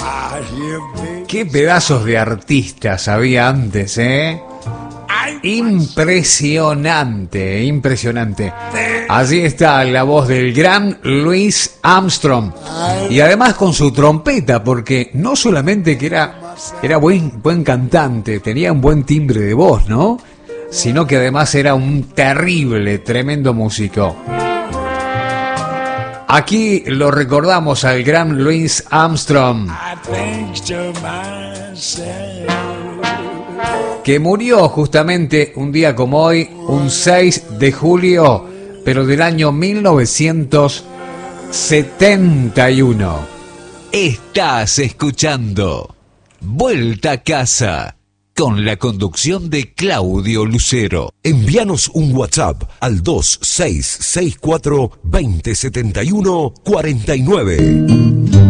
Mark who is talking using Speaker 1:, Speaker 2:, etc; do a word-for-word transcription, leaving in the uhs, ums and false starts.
Speaker 1: Qué pedazos de artistas había antes, ¿eh? Impresionante, impresionante. Allí está la voz del gran Louis Armstrong. Y además con su trompeta, porque no solamente que era, era buen, buen cantante, tenía un buen timbre de voz, ¿no? Sino que además era un terrible, tremendo músico. Aquí lo recordamos al gran Louis Armstrong, que murió justamente un día como hoy, un seis de julio, pero del año mil novecientos setenta y uno.
Speaker 2: Estás escuchando Vuelta a Casa, con la conducción de Claudio Lucero.
Speaker 3: Envíanos un WhatsApp al dos seis seis cuatro, dos cero siete uno, cuatro nueve.